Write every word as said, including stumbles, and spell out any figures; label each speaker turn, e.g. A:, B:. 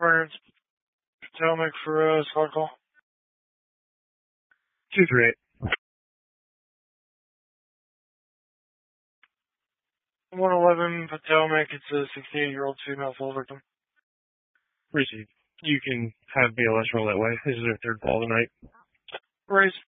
A: Burns, Potomac for uh, squad call.
B: two three eight.
A: one eleven Potomac, it's a sixty-eight-year-old female fall victim.
B: Receive. You can have B L S roll that way. This is their third call tonight.
A: Raise.